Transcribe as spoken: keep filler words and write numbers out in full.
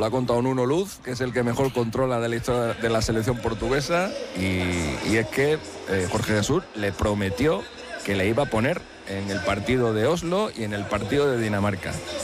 lo ha contado Nuno Luz, que es el que mejor controla de la historia de la selección portuguesa, y, y es que eh, Jorge Jesús le prometió que le iba a poner en el partido de Oslo y en el partido de Dinamarca.